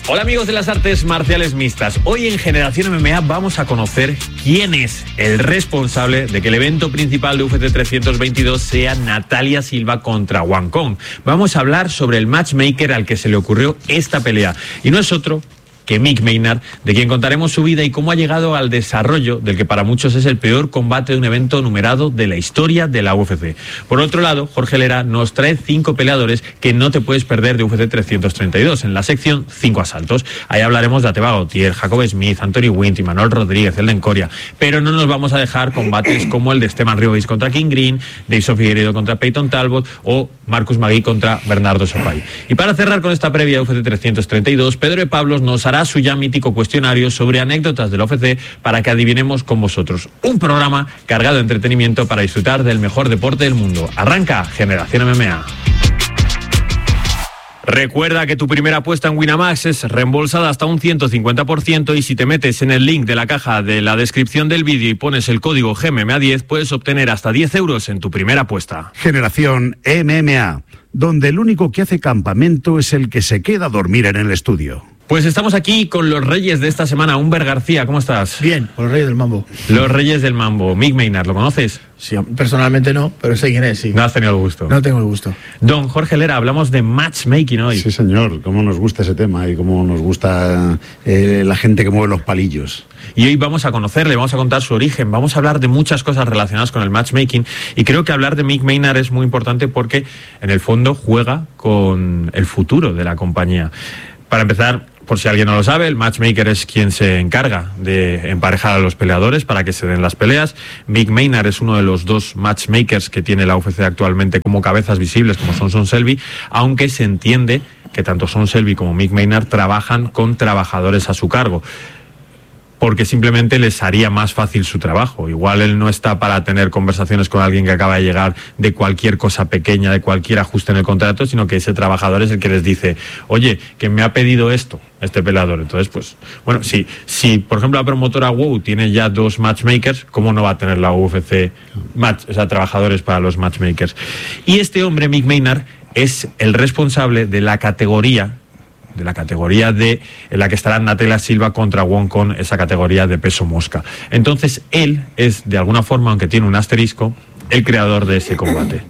Hola amigos de las artes marciales mixtas. Hoy en Generación MMA vamos a conocer quién es el responsable de que el evento principal de UFC 322 sea Natalia Silva contra Wang Kong. Vamos a hablar sobre el matchmaker al que se le ocurrió esta pelea. Y no es otro que Mick Maynard, de quien contaremos su vida y cómo ha llegado al desarrollo del que para muchos es el peor combate de un evento numerado de la historia de la UFC. Por otro lado, Jorge Lera nos trae 5 peleadores que no te puedes perder de UFC 332, en la sección 5 asaltos. Ahí hablaremos de Ateba Gautier, Jacob Smith, Anthony Wint, Manuel Rodríguez, Elden Coria, pero no nos vamos a dejar combates como el de Esteban Riobis contra King Green, Davison Figueiredo contra Peyton Talbot o Marcus Magui contra Bernardo Sopay. Y para cerrar con esta previa de UFC 332, Pedro de Pablos nos hará su ya mítico cuestionario sobre anécdotas de la UFC para que adivinemos con vosotros. Un programa cargado de entretenimiento para disfrutar del mejor deporte del mundo. Arranca Generación MMA. Recuerda que tu primera apuesta en Winamax es reembolsada hasta un 150% y si te metes en el link de la caja de la descripción del vídeo y pones el código GMMA10 puedes obtener hasta 10 euros en tu primera apuesta. Generación MMA, donde el único que hace campamento es el que se queda a dormir en el estudio. Pues estamos aquí con los reyes de esta semana. Humber García, ¿cómo estás? Bien, con los reyes del mambo. Los reyes del mambo. Mick Maynard, ¿lo conoces? Sí, personalmente no, pero sé quién es, sí. No has tenido el gusto. No tengo el gusto. Don Jorge Lera, hablamos de matchmaking hoy. Sí, señor, cómo nos gusta ese tema y cómo nos gusta la gente que mueve los palillos. Y hoy vamos a conocerle, vamos a contar su origen, vamos a hablar de muchas cosas relacionadas con el matchmaking y creo que hablar de Mick Maynard es muy importante porque en el fondo juega con el futuro de la compañía. Para empezar, por si alguien no lo sabe, el matchmaker es quien se encarga de emparejar a los peleadores para que se den las peleas. Mick Maynard es uno de los 2 matchmakers que tiene la UFC actualmente como cabezas visibles, como son Sean Shelby, aunque se entiende que tanto Sean Shelby como Mick Maynard trabajan con trabajadores a su cargo, porque simplemente les haría más fácil su trabajo. Igual él no está para tener conversaciones con alguien que acaba de llegar de cualquier cosa pequeña, de cualquier ajuste en el contrato, sino que ese trabajador es el que les dice, oye, que me ha pedido esto, este peleador. Entonces, pues, bueno, si por ejemplo la promotora WOW tiene ya 2 matchmakers, ¿cómo no va a tener la UFC trabajadores para los matchmakers? Y este hombre, Mick Maynard, es el responsable de la categoría en la que estará Natalia Silva contra Wang Kong, esa categoría de peso mosca. Entonces él es, de alguna forma, aunque tiene un asterisco, el creador de ese combate.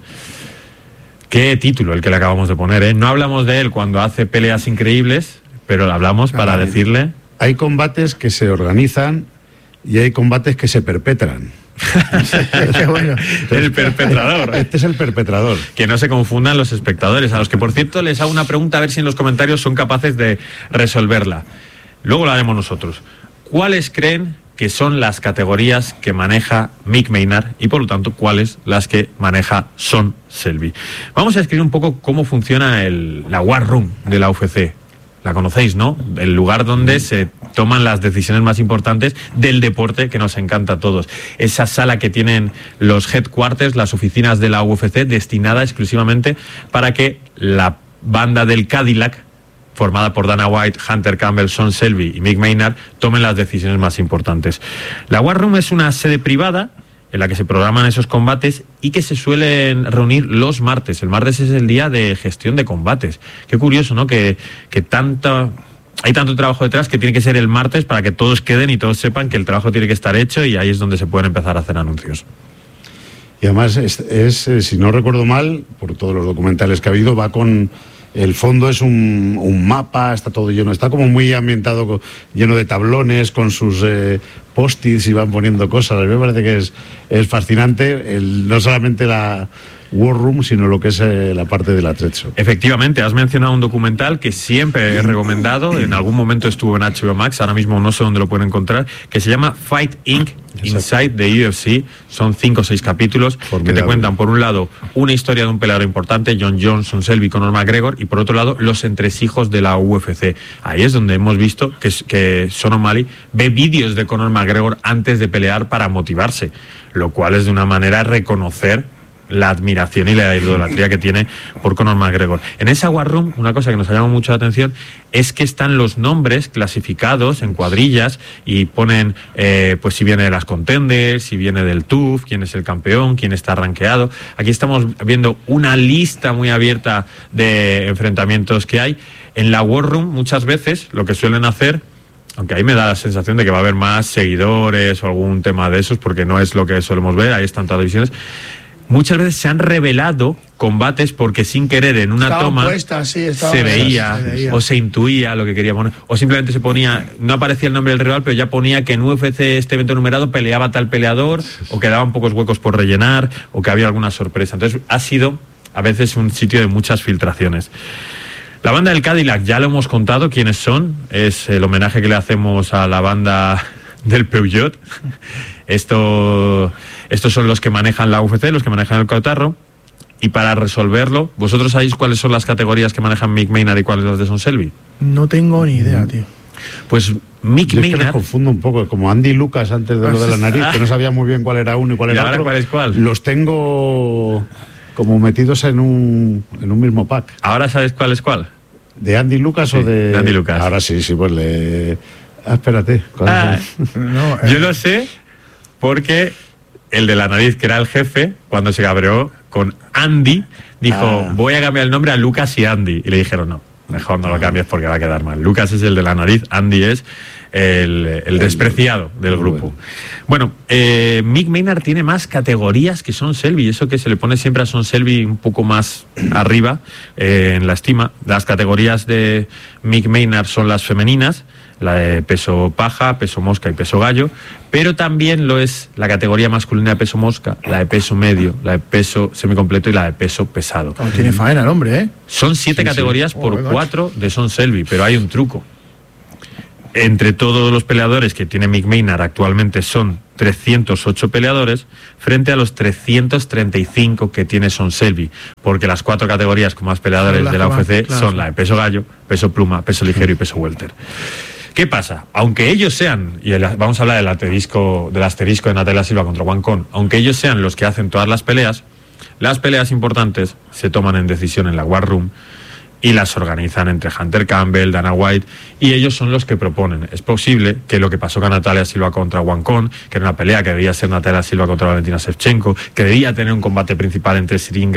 Qué título el que le acabamos de poner, ¿eh? No hablamos de él cuando hace peleas increíbles, pero lo hablamos para decirle... Hay combates que se organizan y hay combates que se perpetran. Qué bueno. El perpetrador. Este es el perpetrador. Que no se confundan los espectadores, a los que por cierto les hago una pregunta a ver si en los comentarios son capaces de resolverla. Luego lo haremos nosotros. ¿Cuáles creen que son las categorías que maneja Mick Maynard y por lo tanto cuáles las que maneja Sean Shelby? Vamos a escribir un poco cómo funciona la War Room de la UFC. La conocéis, ¿no? El lugar donde se toman las decisiones más importantes del deporte que nos encanta a todos. Esa sala que tienen los headquarters, las oficinas de la UFC, destinada exclusivamente para que la banda del Cadillac, formada por Dana White, Hunter Campbell, Sean Shelby y Mick Maynard, tomen las decisiones más importantes. La War Room es una sede privada en la que se programan esos combates y que se suelen reunir los martes. El martes es el día de gestión de combates. Qué curioso, ¿no? Que hay tanto trabajo detrás que tiene que ser el martes para que todos queden y todos sepan que el trabajo tiene que estar hecho y ahí es donde se pueden empezar a hacer anuncios. Y además si no recuerdo mal, por todos los documentales que ha habido, va con... El fondo es un mapa, está todo lleno, está como muy ambientado, lleno de tablones con sus post-its y van poniendo cosas. A mí me parece que es fascinante, no solamente la War Room, sino lo que es la parte del atrecho. Efectivamente, has mencionado un documental que siempre he recomendado, en algún momento estuvo en HBO Max, ahora mismo no sé dónde lo pueden encontrar, que se llama Fight Inc. Inside the UFC. Son 5 o 6 capítulos que te cuentan, por un lado, una historia de un peleador importante, John Jones, Sean Shelby, Conor McGregor, y por otro lado, los entresijos de la UFC. Ahí es donde hemos visto que Sean O'Malley ve vídeos de Conor McGregor antes de pelear para motivarse, lo cual es de una manera reconocer la admiración y la idolatría que tiene por Conor McGregor. En esa War Room, una cosa que nos ha llamado mucho la atención es que están los nombres clasificados en cuadrillas y ponen, pues si viene de las contenders, si viene del TUF, quién es el campeón, quién está rankeado. Aquí estamos viendo una lista muy abierta de enfrentamientos que hay. En la War Room, muchas veces, lo que suelen hacer, aunque ahí me da la sensación de que va a haber más seguidores o algún tema de esos, porque no es lo que solemos ver, ahí están todas las divisiones. Muchas veces se han revelado combates porque sin querer en una Estaban toma puestas, sí, se veía o se intuía lo que quería poner, o simplemente se ponía, no aparecía el nombre del rival, pero ya ponía que en UFC este evento numerado peleaba tal peleador, o quedaban pocos huecos por rellenar, o que había alguna sorpresa. Entonces ha sido a veces un sitio de muchas filtraciones. La banda del Cadillac, ya lo hemos contado quiénes son, es el homenaje que le hacemos a la banda del Peugeot. Estos son los que manejan la UFC, los que manejan el cotarro. Y para resolverlo, ¿vosotros sabéis cuáles son las categorías que manejan Mick Maynard y cuáles las de Son Selby? No tengo ni idea, tío. Pues Mick Yo es que Maynard... me confundo un poco, como Andy Lucas antes de lo de la nariz, que no sabía muy bien cuál era uno y cuál era ahora otro. cuál es cuál? Los tengo como metidos en un mismo pack. ¿Ahora sabes cuál es cuál? ¿De Andy Lucas o de...? De Andy Lucas. Ahora sí, pues le... espérate. No, Yo lo sé porque el de la nariz, que era el jefe, cuando se cabreó con Andy, dijo, voy a cambiar el nombre a Lucas y Andy. Y le dijeron, no, mejor no lo cambies porque va a quedar mal. Lucas es el de la nariz, Andy es el despreciado del grupo. Bueno, Mick Maynard tiene más categorías que Son Selby, eso que se le pone siempre a Son Selby un poco más arriba en la estima. Las categorías de Mick Maynard son las femeninas, la de peso paja, peso mosca y peso gallo, pero también lo es la categoría masculina de peso mosca, la de peso medio, la de peso semicompleto y la de peso pesado. no tiene faena el hombre, ¿eh? Son 7 categorías por 4 de Son Selby, pero hay un truco. Entre todos los peleadores que tiene Mick Maynard actualmente son 308 peleadores frente a los 335 que tiene Son Selby, porque las 4 categorías con más peleadores de la UFC son la de peso gallo, peso pluma, peso ligero y peso welter. ¿Qué pasa? Aunque ellos sean, y vamos a hablar del asterisco de Natalia Silva contra Juan Con, aunque ellos sean los que hacen todas las peleas importantes se toman en decisión en la War Room y las organizan entre Hunter Campbell, Dana White, y ellos son los que proponen. Es posible que lo que pasó con Natalia Silva contra Juan Con, que era una pelea que debía ser Natalia Silva contra Valentina Shevchenko, que debía tener un combate principal entre Cyril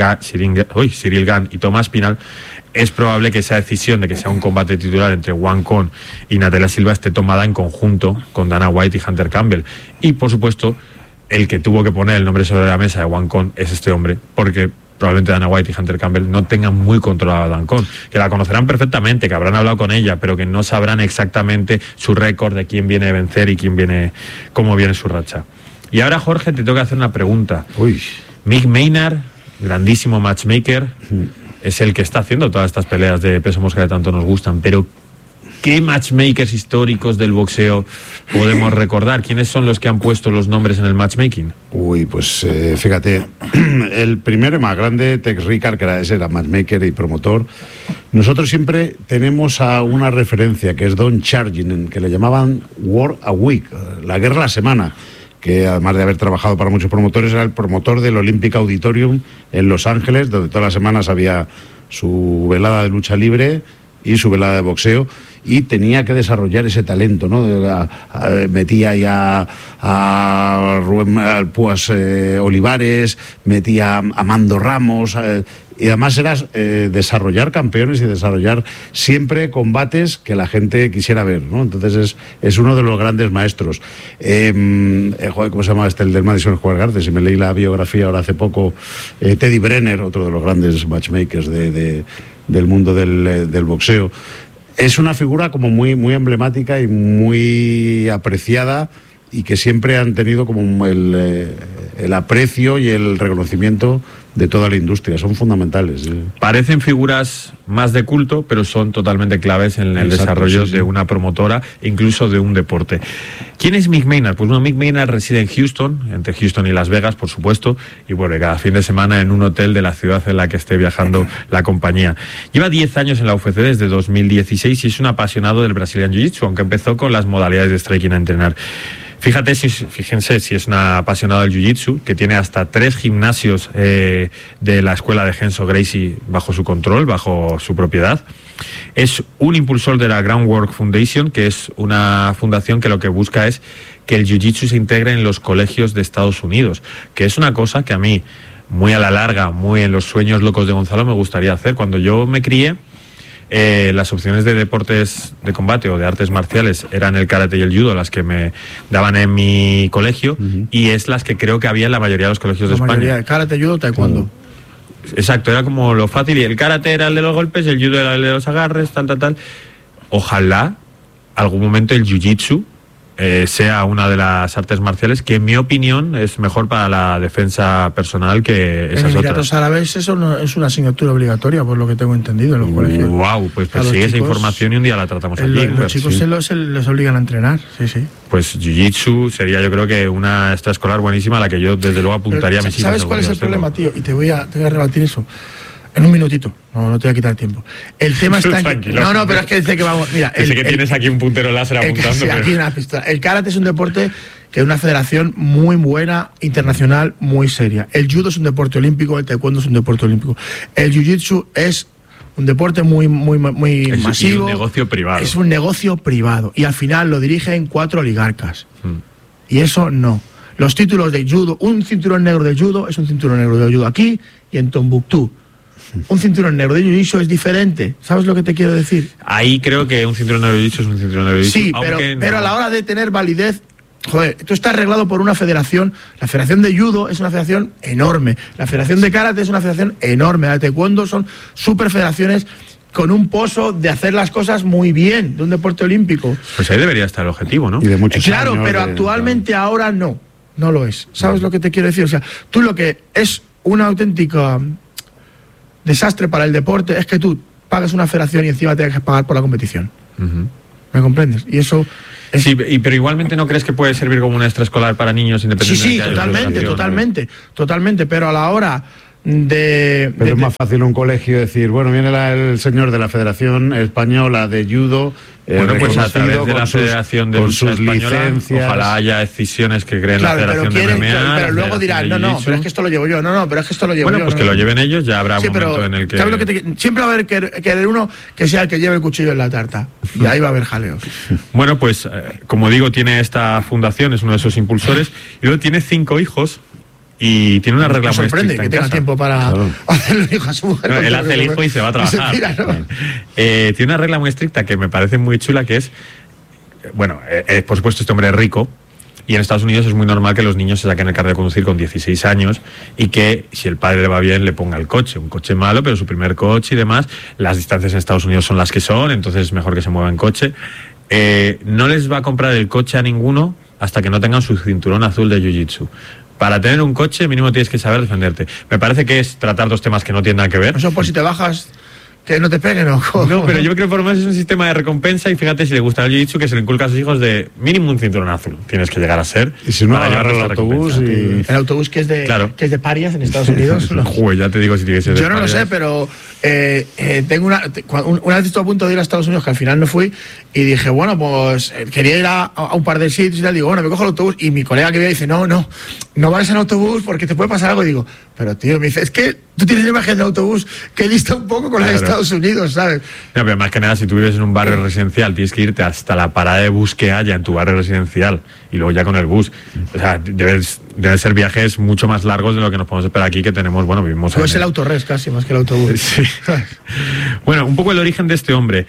Gane y Tomás Pinal, es probable que esa decisión de que sea un combate titular entre Juan Con y Natalia Silva esté tomada en conjunto con Dana White y Hunter Campbell. Y, por supuesto, el que tuvo que poner el nombre sobre la mesa de Juan Con es este hombre, porque probablemente Dana White y Hunter Campbell no tengan muy controlada a Dan Con, que la conocerán perfectamente, que habrán hablado con ella, pero que no sabrán exactamente su récord de quién viene a vencer y cómo viene su racha. Y ahora, Jorge, te tengo que hacer una pregunta. Mick Maynard, grandísimo matchmaker, es el que está haciendo todas estas peleas de peso mosca que tanto nos gustan, pero ¿qué matchmakers históricos del boxeo podemos recordar? ¿Quiénes son los que han puesto los nombres en el matchmaking? Pues fíjate, el primero y más grande, Tex Rickard, que era matchmaker y promotor. Nosotros siempre tenemos a una referencia, que es Don Chargin, que le llamaban War a Week, la guerra a la semana, que además de haber trabajado para muchos promotores, era el promotor del Olympic Auditorium en Los Ángeles, donde todas las semanas había su velada de lucha libre y su velada de boxeo, y tenía que desarrollar ese talento, ¿no? Metía ya a Rubén Púas Olivares, metía a Mando Ramos, y además era desarrollar campeones y desarrollar siempre combates que la gente quisiera ver, ¿no? Entonces es uno de los grandes maestros. ¿Cómo se llama el del Madison Square Garden? Si me leí la biografía ahora hace poco, Teddy Brenner, otro de los grandes matchmakers del mundo del boxeo. Es una figura como muy, muy emblemática y muy apreciada, y que siempre han tenido como el aprecio y el reconocimiento de toda la industria. Son fundamentales. Parecen figuras más de culto, pero son totalmente claves en el desarrollo de una promotora, incluso de un deporte. ¿Quién es Mick Maynard? Pues bueno, Mick Maynard reside en Houston, entre Houston y Las Vegas, por supuesto, y bueno, cada fin de semana en un hotel de la ciudad en la que esté viajando la compañía. Lleva 10 años en la UFC desde 2016 y es un apasionado del Brazilian Jiu-Jitsu, aunque empezó con las modalidades de striking a entrenar. Fíjense si es una apasionado del jiu-jitsu, que tiene hasta 3 gimnasios de la escuela de Renzo Gracie bajo su control, bajo su propiedad. Es un impulsor de la Groundwork Foundation, que es una fundación que lo que busca es que el jiu-jitsu se integre en los colegios de Estados Unidos, que es una cosa que a mí, muy a la larga, muy en los sueños locos de Gonzalo, me gustaría hacer. Cuando yo me crié, las opciones de deportes de combate o de artes marciales eran el karate y el judo, las que me daban en mi colegio, y es las que creo que había en la mayoría de los colegios de España. Mayoría, karate, judo, taekwondo. Exacto, era como lo fácil, y el karate era el de los golpes, el judo era el de los agarres, tal. Ojalá algún momento el jiu-jitsu sea una de las artes marciales que, en mi opinión, es mejor para la defensa personal que esas otras. En Emiratos Árabes eso no es una asignatura obligatoria, por lo que tengo entendido en los colegios. Wow, pues sigue esa información y un día la tratamos aquí. Los chicos se les obligan a entrenar, sí. Pues jiu-jitsu sería, yo creo que una extraescolar buenísima a la que yo desde luego apuntaría a mis hijos. ¿Sabes cuál es el problema, tío? Y te voy a rebatir eso. En un minutito, no te voy a quitar tiempo. El tema está en que... No, pero es que dice que vamos... Mira, sé que tienes aquí un puntero láser apuntando. Sí, aquí una pistola. El karate es un deporte que es una federación muy buena, internacional, muy seria. El judo es un deporte olímpico, el taekwondo es un deporte olímpico. El jiu-jitsu es un deporte muy masivo. Es un negocio privado. Es un negocio privado. Y al final lo dirigen 4 oligarcas. Y eso no. Los títulos de judo, un cinturón negro de judo es un cinturón negro de judo aquí y en Tombuctú. Un cinturón negro de jiu-jitsu es diferente. ¿Sabes lo que te quiero decir? Ahí creo que un cinturón negro de jiu-jitsu es un cinturón negro de jiu-jitsu. Sí, pero a la hora de tener validez, joder, esto está arreglado por una federación. La federación de judo es una federación enorme. La federación de karate es una federación enorme. La de taekwondo son super federaciones con un pozo de hacer las cosas muy bien, de un deporte olímpico. Pues ahí debería estar el objetivo, ¿no? Y de muchos claro, años pero actualmente ahora no lo es. ¿Sabes lo que te quiero decir? O sea, tú lo que es una auténtica desastre para el deporte es que tú pagas una federación y encima tienes que pagar por la competición. ¿Me comprendes? Y eso... Sí, pero igualmente ¿no crees que puede servir como una extraescolar para niños independientemente? Sí, totalmente, pero a la hora de... Pero es más fácil un colegio decir, bueno, viene el señor de la Federación Española de Judo, bueno, pues a través de la Federación de Lucha Española, licencias. Ojalá haya decisiones que creen la Federación de MMA. Pero luego dirán, no, pero es que esto lo llevo yo. No, pero es que esto lo llevo yo. Bueno, pues que lo lleven ellos, ya habrá un momento en el que... ¿Sabes lo que siempre va a haber que uno que sea el que lleve el cuchillo en la tarta. Y ahí va a haber jaleos. Bueno, pues como digo, tiene esta fundación, es uno de esos impulsores, y luego tiene 5 hijos. Y tiene una regla muy estricta. Que tenga tiempo para hacer el hijo a su mujer. No, él hace el hijo y se va a trabajar. Tiene una regla muy estricta que me parece muy chula, que es, bueno, por supuesto este hombre es rico, y en Estados Unidos es muy normal que los niños se saquen el carnet de conducir con 16 años y que, si el padre le va bien, le ponga el coche. Un coche malo, pero su primer coche y demás. Las distancias en Estados Unidos son las que son, entonces es mejor que se mueva en coche. No les va a comprar el coche a ninguno hasta que no tengan su cinturón azul de Jiu-Jitsu. Para tener un coche, mínimo tienes que saber defenderte. Me parece que es tratar 2 temas que no tienen nada que ver. Eso por si te bajas, que no te peguen, ¿no? No, pero yo creo que por lo menos es un sistema de recompensa, y fíjate, si le gusta el jiu-jitsu, que se le inculca a sus hijos de mínimo un cinturón azul. Tienes que llegar a ser. Y si no, agarra el autobús y... El autobús que es de parias en Estados Unidos. Joder, ya te digo si tiene que ser de Yo no parias. lo sé, pero tengo una vez estuve a punto de ir a Estados Unidos, que al final no fui, y dije, bueno, pues quería ir a un par de sitios y tal. Digo, bueno, me cojo el autobús, y mi colega que veía dice, no vayas en autobús porque te puede pasar algo. Y digo, pero tío, me dice, es que tú tienes la imagen de autobús que dista un poco con la de Estados Unidos, ¿sabes? No, pero más que nada, si tú vives en un barrio residencial, tienes que irte hasta la parada de bus que haya en tu barrio residencial y luego ya con el bus. O sea, deben ser viajes mucho más largos de lo que nos podemos esperar aquí, que tenemos, bueno, vivimos... Pues el autorres casi, más que el autobús. Sí. Bueno, un poco el origen de este hombre.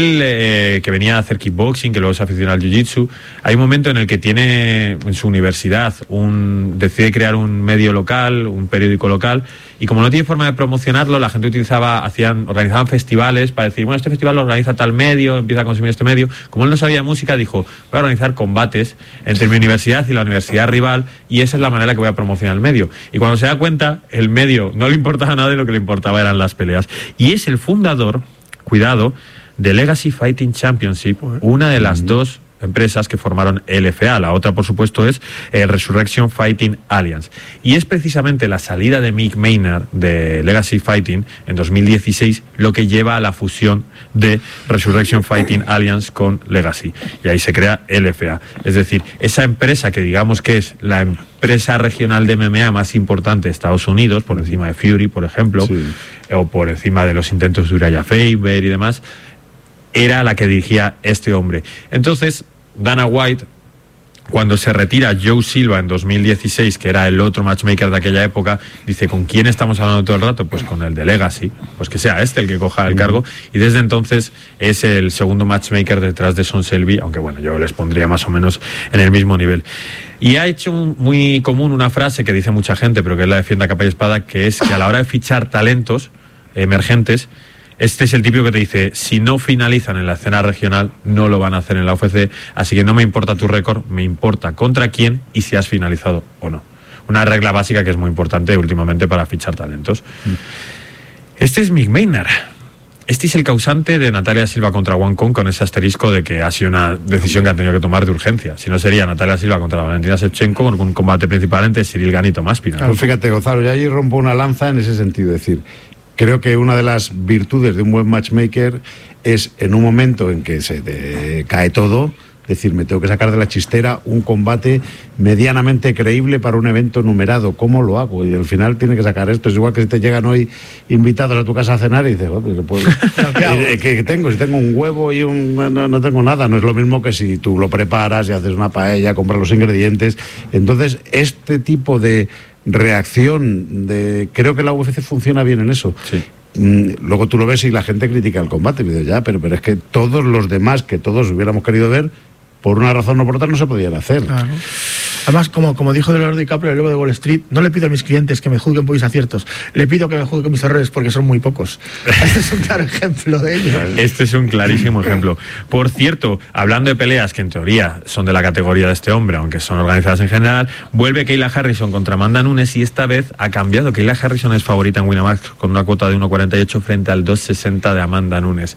Él, que venía a hacer kickboxing, que luego se aficionó al jiu-jitsu, hay un momento en el que tiene en su universidad decide crear un medio local, un periódico local, y como no tiene forma de promocionarlo, la gente organizaban festivales para decir, bueno, este festival lo organiza tal medio, empieza a consumir este medio. Como él no sabía música, dijo, voy a organizar combates entre mi universidad y la universidad rival, y esa es la manera que voy a promocionar el medio. Y cuando se da cuenta, el medio no le importaba nada, y lo que le importaba eran las peleas. Y es el fundador, cuidado, de Legacy Fighting Championship, una de las 2 empresas que formaron LFA. La otra, por supuesto, es Resurrection Fighting Alliance. Y es precisamente la salida de Mick Maynard de Legacy Fighting en 2016 lo que lleva a la fusión de Resurrection Fighting Alliance con Legacy. Y ahí se crea LFA. Es decir, esa empresa que digamos que es la empresa regional de MMA más importante de Estados Unidos, por encima de Fury, por ejemplo, sí, o por encima de los intentos de Uriah Faber y demás, era la que dirigía este hombre. Entonces, Dana White, cuando se retira Joe Silva en 2016, que era el otro matchmaker de aquella época, dice, ¿con quién estamos hablando todo el rato? Pues con el de Legacy, pues que sea este el que coja el cargo, y desde entonces es el segundo matchmaker detrás de Sean Shelby, aunque bueno, yo les pondría más o menos en el mismo nivel. Y ha hecho muy común una frase que dice mucha gente, pero que él la defiende a capa y espada, que es que a la hora de fichar talentos emergentes, este es el típico que te dice, si no finalizan en la escena regional, no lo van a hacer en la UFC, así que no me importa tu récord, me importa contra quién y si has finalizado o no. Una regla básica que es muy importante últimamente para fichar talentos. Este es Mick Maynard. Este es el causante de Natalia Silva contra Wang Kong, con ese asterisco de que ha sido una decisión que han tenido que tomar de urgencia. Si no, sería Natalia Silva contra Valentina Shevchenko, con un combate principal entre Cyril Gane y Tomás Pina. Pues fíjate, Gonzalo, yo allí rompo una lanza en ese sentido, es decir, creo que una de las virtudes de un buen matchmaker es, en un momento en que se te cae todo, decir, me tengo que sacar de la chistera un combate medianamente creíble para un evento numerado. ¿Cómo lo hago? Y al final tiene que sacar esto. Es igual que si te llegan hoy invitados a tu casa a cenar y dices, pues, ¿qué tengo? Si tengo un huevo y no tengo nada. No es lo mismo que si tú lo preparas y haces una paella, compras los ingredientes. Entonces, este tipo de reacción creo que la UFC funciona bien en eso. Sí. Luego tú lo ves y la gente critica el combate y dice, ya, pero es que todos los demás que todos hubiéramos querido ver, por una razón o por otra no se podían hacer. Claro. Además, como dijo Leonardo DiCaprio, el lobo de Wall Street, no le pido a mis clientes que me juzguen por mis aciertos, le pido que me juzguen mis errores porque son muy pocos. Este es un claro ejemplo de ello. Este es un clarísimo ejemplo. Por cierto, hablando de peleas que en teoría son de la categoría de este hombre, aunque son organizadas en general, vuelve Kayla Harrison contra Amanda Nunes y esta vez ha cambiado. Kayla Harrison es favorita en Winamax con una cuota de 1.48 frente al 2.60 de Amanda Nunes.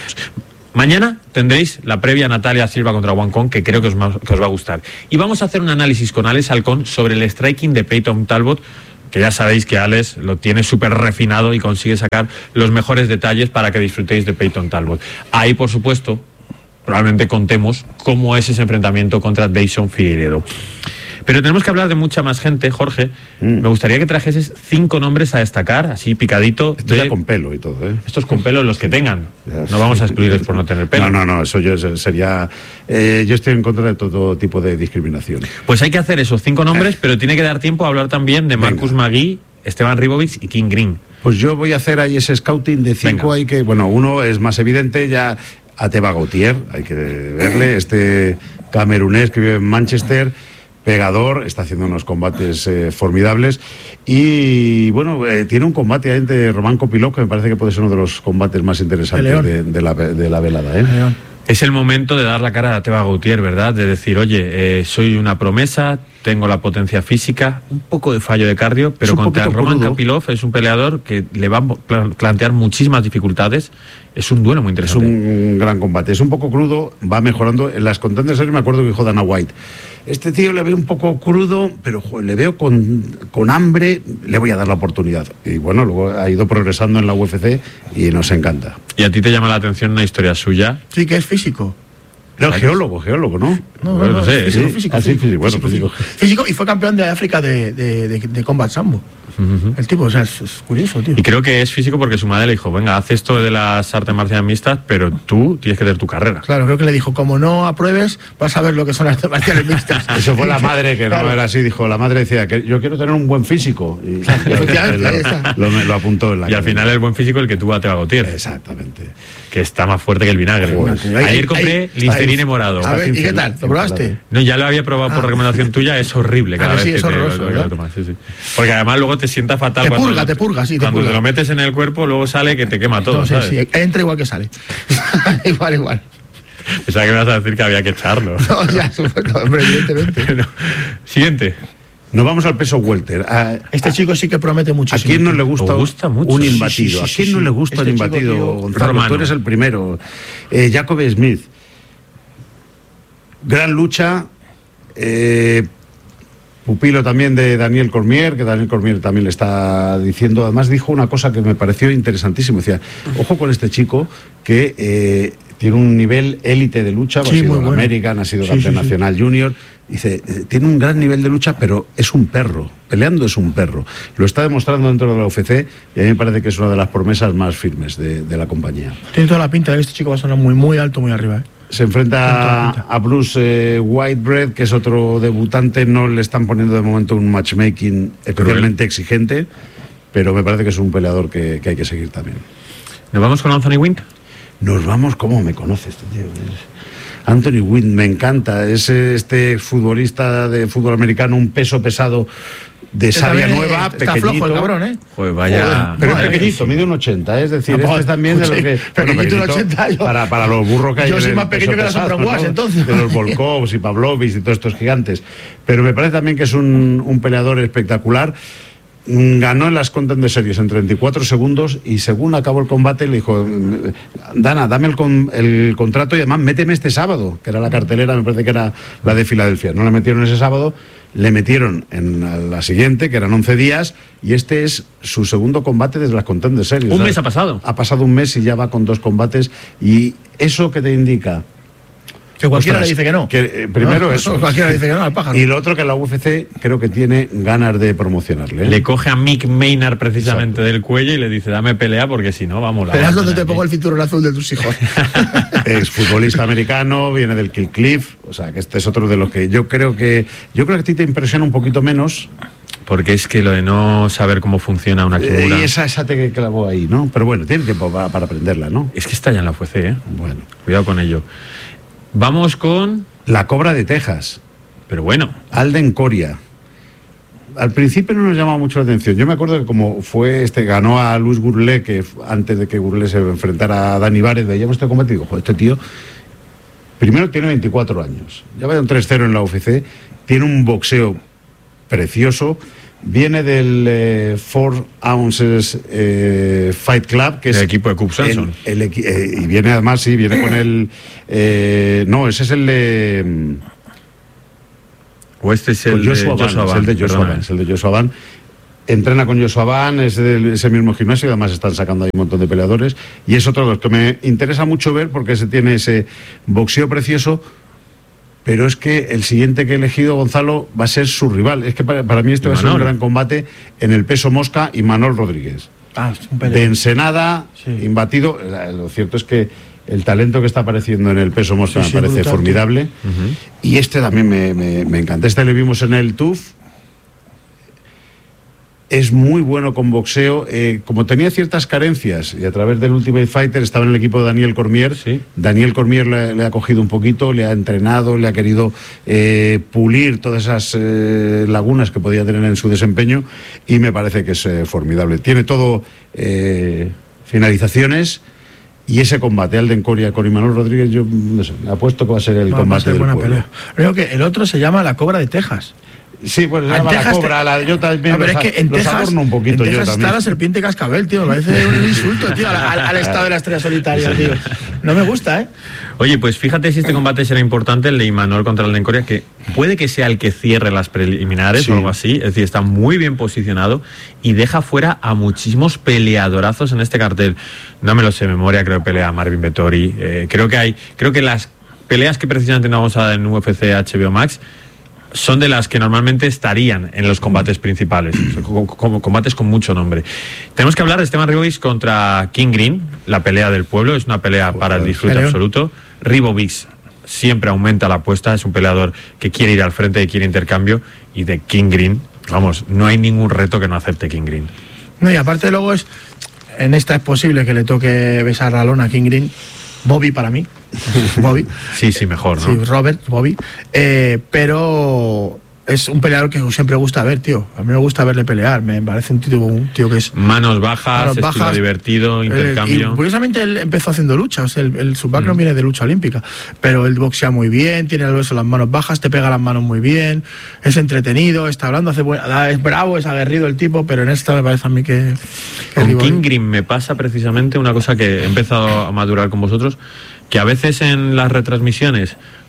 Mañana tendréis la previa Natalia Silva contra Wang Kong, que creo que os va a gustar. Y vamos a hacer un análisis con Alex Halcón sobre el striking de Peyton Talbot, que ya sabéis que Alex lo tiene súper refinado y consigue sacar los mejores detalles para que disfrutéis de Peyton Talbot. Ahí, por supuesto, probablemente contemos cómo es ese enfrentamiento contra Dayson Figueiredo. Pero tenemos que hablar de mucha más gente, Jorge. Me gustaría que trajeses 5 nombres a destacar, así picadito. Esto ya con pelo y todo, ¿eh? Estos con pelo, los que tengan. No vamos a excluirles por no tener pelo. No, eso sería... yo estoy en contra de todo tipo de discriminación. Pues hay que hacer esos 5 nombres, pero tiene que dar tiempo a hablar también de Marcus Magui, Esteban Ribovics y King Green. Pues yo voy a hacer ahí ese scouting de 5. Hay que... Bueno, uno es más evidente, ya Ateba Gautier, hay que verle, este camerunés que vive en Manchester, pegador, está haciendo unos combates formidables y bueno, tiene un combate entre Román Kopilov que me parece que puede ser uno de los combates más interesantes de la velada, ¿eh? Es el momento de dar la cara a Ateba Gautier, ¿verdad? De decir, oye, soy una promesa, tengo la potencia física, un poco de fallo de cardio, pero contra Román Kopilov es un peleador que le va a plantear muchísimas dificultades. Es un duelo muy interesante. Es un gran combate, es un poco crudo, va mejorando. En las Contender Series me acuerdo que dijo Dana White, este tío le veo un poco crudo, pero joder, le veo con hambre, le voy a dar la oportunidad. Y bueno, luego ha ido progresando en la UFC y nos encanta. ¿Y a ti te llama la atención una historia suya? Sí, que es físico. No, geólogo, ¿no? No sé. Físico. Físico y fue campeón de África de Combat Sambo. El tipo, o sea, es curioso, tío. Y creo que es físico porque su madre le dijo, venga, haz esto de las artes marciales mixtas, pero tú tienes que tener tu carrera. Claro, creo que le dijo, como no apruebes, vas a ver lo que son las artes marciales mixtas. Eso fue la madre, que claro. No era así, dijo, la madre decía, que yo quiero tener un buen físico. Y lo apuntó en la al final el buen físico el que tuvo a Ateba Gautier. Exactamente. Que está más fuerte que el vinagre. Ayer compré Listerine morado. A ver, ¿y qué tal? ¿Lo probaste? No, ya lo había probado por recomendación tuya, es horrible cada vez sí, que es horroroso, lo tomas. Sí. Porque además lugo te sienta fatal te purga. Cuando te lo metes en el cuerpo, luego sale que te quema todo, ¿sabes? Sí, entra igual que sale. igual. Pensaba que me ibas a decir que había que echarlo. No, ya, hombre, evidentemente. Siguiente. Nos vamos al peso welter. Este chico sí que promete muchísimo. ¿A quién no le gusta mucho? Un imbatido? ¿A quién no le gusta un imbatido, Gonzalo? Tú eres el primero. Jacob Smith. Gran lucha, pupilo también de Daniel Cormier, que Daniel Cormier también le está diciendo, además dijo una cosa que me pareció interesantísimo, decía, ojo con este chico que tiene un nivel élite de lucha, ha sido en American, ha sido campeón nacional junior, dice, tiene un gran nivel de lucha, pero es un perro, peleando es un perro, lo está demostrando dentro de la UFC y a mí me parece que es una de las promesas más firmes de la compañía. Tiene toda la pinta de que este chico va a sonar muy, muy alto, muy arriba, Se enfrenta a Bruce Whitebread, que es otro debutante. No le están poniendo de momento un matchmaking especialmente exigente, pero me parece que es un peleador que hay que seguir también. ¿Nos vamos con Anthony Wynn? Nos vamos, ¿cómo me conoce este tío? Anthony Wynn, me encanta. Es este futbolista de fútbol americano, un peso pesado de savia nueva, está pequeñito. Flojo el cabrón, ¿eh? Pues vaya. Pero es pequeñito, mide un 80, es decir, No, es también de lo que. pequeñito, 80, yo, para los burros que hay. Yo soy más pequeño que la Superwash, ¿no? Entonces. De los Volkovs y Pavlovich y todos estos gigantes. Pero me parece también que es un peleador espectacular. Ganó en las Contender Series en 34 segundos y según acabó el combate le dijo, Dana, dame el contrato y además méteme este sábado, que era la cartelera, me parece que era la de Filadelfia. No le metieron ese sábado, le metieron en la siguiente, que eran 11 días, y este es su segundo combate desde las Contender Series. ¿Un mes ha pasado? Ha pasado un mes y ya va con 2 combates, y eso que te indica... Que cualquiera le dice que no. Que, primero eso. Cualquiera le dice que no al pájaro. Y lo otro, que la UFC creo que tiene ganas de promocionarle. Le coge a Mick Maynard precisamente del cuello y le dice, dame pelea porque si no, vamos. Pero es donde te pongo el cinturón azul de tus hijos. Es futbolista americano, viene del Kill Cliff, o sea que este es otro de los que yo creo que a ti te impresiona un poquito menos. Porque es que lo de no saber cómo funciona una figura... Y esa te clavó ahí, ¿no? Pero bueno, tiene tiempo para aprenderla, ¿no? Es que está ya en la UFC, ¿eh? Bueno. Cuidado con ello. Vamos con... La Cobra de Texas. Pero bueno. Alden Coria. Al principio no nos llamaba mucho la atención. Yo me acuerdo que como ganó a Luis Gurlé, que antes de que Gurlé se enfrentara a Dani Vares, veíamos este combate y digo, joder, este tío, primero tiene 24 años, ya va un 3-0 en la UFC, tiene un boxeo precioso, viene del 4 Ounces Fight Club, que es el equipo de Cub Samson. Y viene además, sí, viene con el... no, ese es el de... O este es el de Joshua Van. Entrena con Joshua Van, es de ese mismo gimnasio, y además están sacando ahí un montón de peleadores. Y es otro de los que me interesa mucho ver porque tiene ese boxeo precioso. Pero es que el siguiente que he elegido, Gonzalo, va a ser su rival. Es que para mí este va a ser un gran combate en el peso mosca, y Manol Rodríguez. De Ensenada, imbatido. Lo cierto es que el talento que está apareciendo en el peso mosca me parece brutal, formidable. Y este también me encanta. Este le vimos en el TUF. Es muy bueno con boxeo. Como tenía ciertas carencias, y a través del Ultimate Fighter estaba en el equipo de Daniel Cormier. Sí. Daniel Cormier le ha cogido un poquito, le ha entrenado, le ha querido pulir todas esas lagunas que podía tener en su desempeño, y me parece que es formidable. Tiene todo finalizaciones. Y ese combate, Alden Coria con Imanol Rodríguez, yo no sé, apuesto que va a ser el combate del pueblo. Pelea. Creo que el otro se llama La Cobra de Texas. Sí, pues se llama La Cobra. Yo también pero es que en Texas, un poquito, en Texas yo está la serpiente cascabel, tío. Me parece un insulto, tío, al estado de la estrella solitaria, tío. No me gusta, ¿eh? Oye, pues fíjate si este combate será importante, el de Imanol contra Alden Coria, que puede que sea el que cierre las preliminares o algo así. Es decir, está muy bien posicionado y deja fuera a muchísimos peleadorazos en este cartel. No me lo sé de memoria, creo que pelea Marvin Vettori. Creo que las peleas que precisamente no vamos a dar en UFC HBO Max son de las que normalmente estarían en los combates principales, como combates con mucho nombre. Tenemos que hablar de Esteban Ribovics contra King Green, la pelea del pueblo, es una pelea para el disfrute absoluto. Ribovics siempre aumenta la apuesta, es un peleador que quiere ir al frente, que quiere intercambio, y de King Green, vamos, no hay ningún reto que no acepte King Green. No, y aparte luego en esta es posible que le toque besar la lona a King Green. Bobby para mí. Bobby. Sí, mejor, ¿no? Sí, Robert, Bobby. Pero es un peleador que siempre gusta ver, tío. A mí me gusta verle pelear. Me parece un tío que es... Manos bajas, estilo divertido, intercambio. Y curiosamente él empezó haciendo lucha. O sea, su background viene de lucha olímpica. Pero él boxea muy bien, tiene el beso las manos bajas, te pega las manos muy bien, es entretenido, está hablando, es bravo, es aguerrido el tipo, pero en esta me parece a mí que con King Green me pasa precisamente una cosa que he empezado a madurar con vosotros, que a veces en las retransmisiones,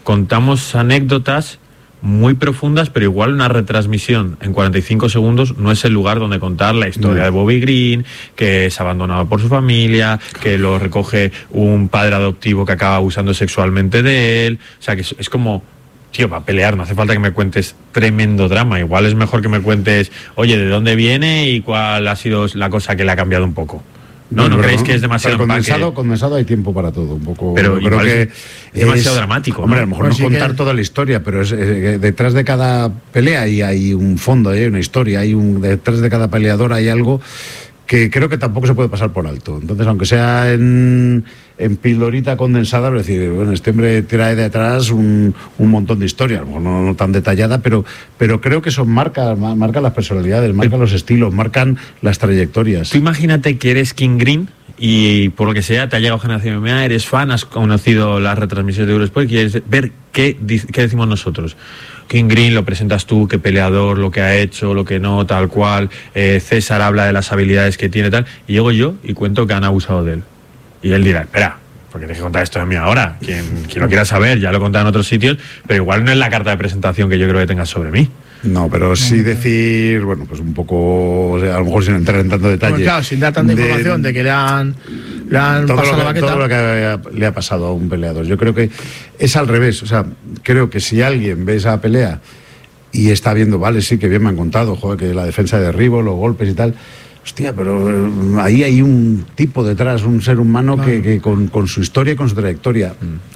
contamos anécdotas muy profundas, pero igual una retransmisión en 45 segundos no es el lugar donde contar la historia de Bobby Green, que es abandonado por su familia, que lo recoge un padre adoptivo que acaba abusando sexualmente de él. O sea, que es como, tío, para pelear no hace falta que me cuentes tremendo drama, igual es mejor que me cuentes, oye, ¿de dónde viene y cuál ha sido la cosa que le ha cambiado un poco? ¿No creéis que es demasiado condensado hay tiempo para todo, un poco. Pero creo que es demasiado dramático, hombre, ¿no? a lo mejor no contar toda la historia, pero es detrás de cada pelea y hay un fondo, hay una historia, detrás de cada peleador hay algo que creo que tampoco se puede pasar por alto. Entonces, aunque sea en pildorita condensada, es decir, bueno, este hombre trae de atrás un montón de historias, no tan detallada, pero creo que eso marca las personalidades, marcan los estilos, marcan las trayectorias. Tú imagínate que eres King Green y por lo que sea te ha llegado Generación MMA, eres fan, has conocido las retransmisiones de Eurosport y quieres ver qué decimos nosotros. King Green lo presentas tú, qué peleador, lo que ha hecho, lo que no, tal cual. César habla de las habilidades que tiene, tal. Y llego yo y cuento que han abusado de él. Y él dirá, espera, porque tienes que contar esto de mí ahora. Quien lo quiera saber, ya lo he contado en otros sitios, pero igual no es la carta de presentación que yo creo que tengas sobre mí. No, pero sí decir, bueno, pues un poco, o sea, a lo mejor sin entrar en tanto detalle. Pues claro, sin dar tanta información de que le han pasado la baqueta. Todo lo que le ha pasado a un peleador. Yo creo que es al revés. O sea, creo que si alguien ve esa pelea y está viendo, vale, sí, que bien me han contado, joder, que la defensa de derribo, los golpes y tal. Hostia, pero ahí hay un tipo detrás, un ser humano que con su historia y con su trayectoria.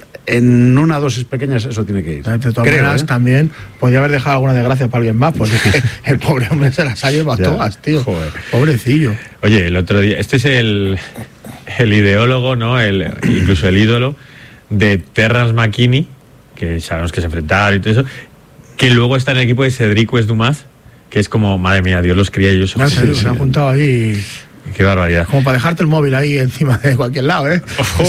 En una dosis pequeñas eso tiene que ir. De todas maneras, también podría haber dejado alguna desgracia para alguien más, porque el pobre hombre se las ha llevado todas, tío. Joder. Pobrecillo. Oye, el otro día, este es el ideólogo, ¿no? Incluso el ídolo de Terrence McKinney, que sabemos que se enfrentaron y todo eso, que luego está en el equipo de Cedric West Dumas, que es como, madre mía, Dios los cría ellos. Se han juntado ahí. Qué barbaridad. Como para dejarte el móvil ahí encima de cualquier lado, ¿eh?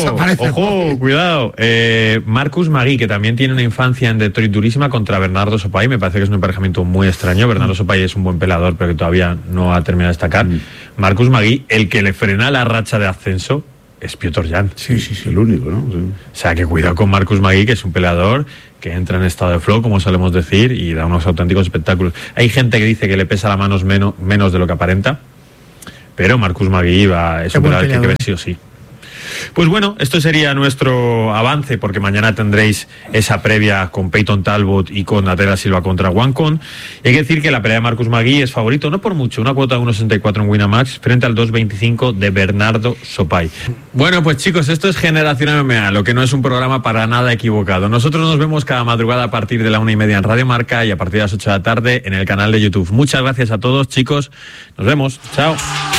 Ojo, cuidado. Marcus Magui, que también tiene una infancia en Detroit durísima contra Bernardo Sopay. Me parece que es un emparejamiento muy extraño. Bernardo Sopay es un buen peleador, pero que todavía no ha terminado de destacar. Marcus Magui, el que le frena la racha de ascenso es Piotr Jan. Sí, el único, ¿no? Sí. O sea, que cuidado con Marcus Magui, que es un peleador que entra en estado de flow, como solemos decir, y da unos auténticos espectáculos. Hay gente que dice que le pesa la mano menos de lo que aparenta, pero Marcus Magui es un peleador que hay que ver sí o sí. Pues bueno, esto sería nuestro avance, porque mañana tendréis esa previa con Peyton Talbot y con Natalia Silva contra Wancon. Y hay que decir que la pelea de Marcus Magui es favorito, no por mucho, una cuota de 1.64 en Winamax frente al 2.25 de Bernardo Sopay. Bueno, pues chicos, esto es Generación MMA, lo que no es un programa para nada equivocado. Nosotros nos vemos cada madrugada a partir de la 1:30 en Radio Marca y a partir de las 8 de la tarde en el canal de YouTube. Muchas gracias a todos, chicos. Nos vemos. Chao.